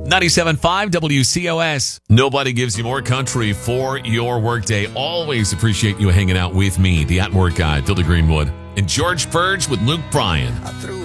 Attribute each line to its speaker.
Speaker 1: 97.5 WCOS. Nobody gives you more country for your workday. Always appreciate you hanging out with me, the At Work guy, Billy Greenwood, and George Purge with Luke Bryan.
Speaker 2: I threw